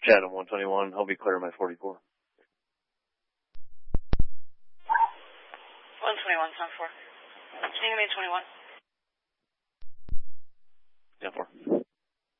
Chatham 121. I'll be clearing my 44. 121, sound 4. Can you give me 21? Yeah, 4.